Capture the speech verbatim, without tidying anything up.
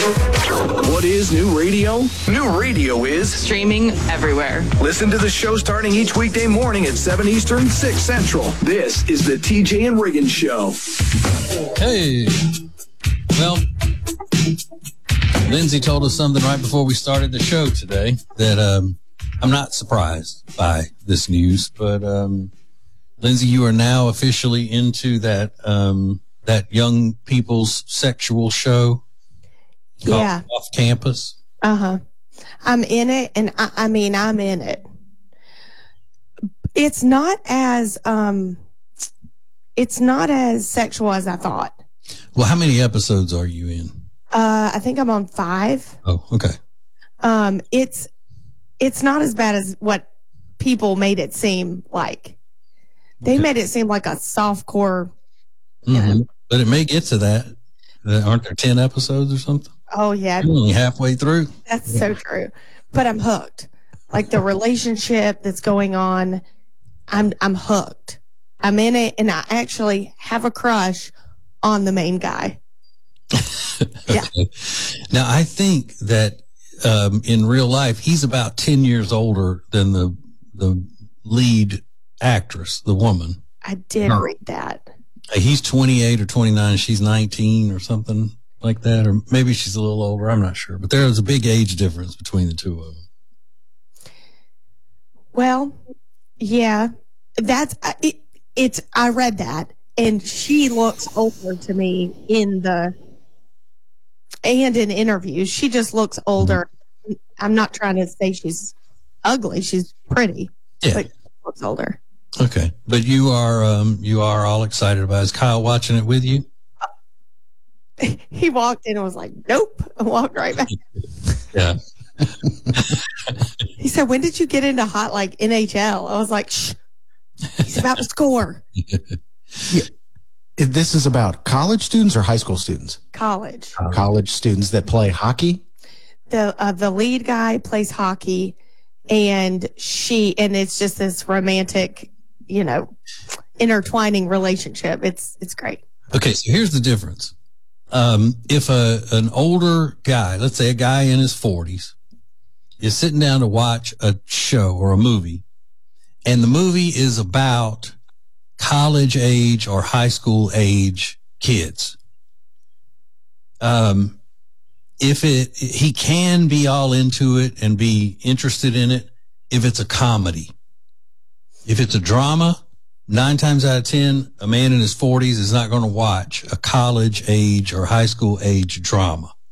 What is new radio? New radio is streaming everywhere. Listen to the show starting each weekday morning at seven Eastern, six Central. This is the T J and Riggins Show. Hey. Well, Lindsay told us something right before we started the show today that um, I'm not surprised by this news, but um, Lindsay, you are now officially into that um, that young people's sexual show. Yeah. Off campus. Uh-huh. I'm in it, and I, I mean, I'm in it. It's not as, um, it's not as sexual as I thought. Well, how many episodes are you in? Uh, I think I'm on five. Oh, okay. Um, it's, it's not as bad as what people made it seem like. They Okay. made it seem like a softcore. Mm-hmm. But it may get to that. Aren't there ten episodes or something? Oh, yeah. You're only halfway through. That's so true. But I'm hooked. Like the relationship that's going on, I'm I'm hooked. I'm in it, and I actually have a crush on the main guy. Yeah. Okay. Now, I think that um, in real life, he's about ten years older than the the lead actress, the woman. I did No. read that. He's twenty-eight or twenty-nine. She's nineteen or something like that. Or maybe she's a little older. I'm not sure. But there is a big age difference between the two of them. Well, yeah, that's it. It's I read that, and she looks older to me in the and in interviews. She just looks older. Mm-hmm. I'm not trying to say she's ugly. She's pretty, Yeah. but she looks older. Okay. But you are, um, you are all excited about it. Is Kyle watching it with you? He walked in and was like, nope, and walked right back. Yeah. He said, when did you get into hot like N H L? I was like, shh, he's about to score. Yeah. This is about college students or high school students? College. College students that play hockey? The uh, the lead guy plays hockey, and she, and it's just this romantic, you know, intertwining relationship. It's it's great. Okay. So here's the difference. Um, if a, an older guy, let's say a guy in his forties, is sitting down to watch a show or a movie, and the movie is about college age or high school age kids, um, if it, he can be all into it and be interested in it if it's a comedy. If it's a drama, nine times out of ten, a man in his forties is not going to watch a college age or high school age drama.